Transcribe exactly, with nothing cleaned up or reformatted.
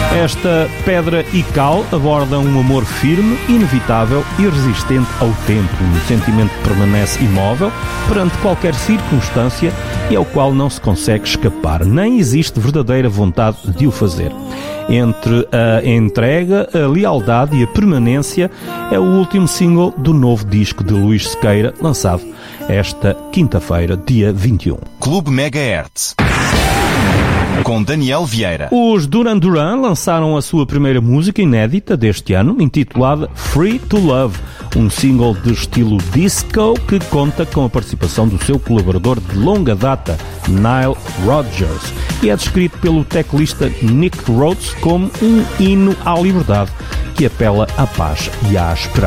Esta Pedra e Cal aborda um amor firme, inevitável e resistente ao tempo. O sentimento permanece imóvel perante qualquer circunstância e ao qual não se consegue escapar, nem existe verdadeira vontade de o fazer. Entre a entrega, a lealdade e a permanência é o último single do novo disco de Luís Sequeira, lançado esta quinta-feira, dia vinte e um. Clube Megahertz, com Daniel Vieira. Os Duran Duran lançaram a sua primeira música inédita deste ano, intitulada Free to Love, um single de estilo disco que conta com a participação do seu colaborador de longa data, Nile Rodgers, e é descrito pelo teclista Nick Rhodes como um hino à liberdade que apela à paz e à esperança.